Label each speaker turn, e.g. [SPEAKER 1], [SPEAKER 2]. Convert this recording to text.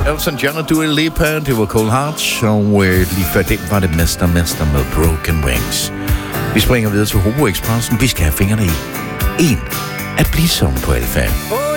[SPEAKER 1] Elton John og Dua Lipa, det var Cold Hearts, og lige før det var det Mester med Broken Wings. Vi springer videre til Hobo Expressen. Vi skal have fingrene i en at blive som på alfa.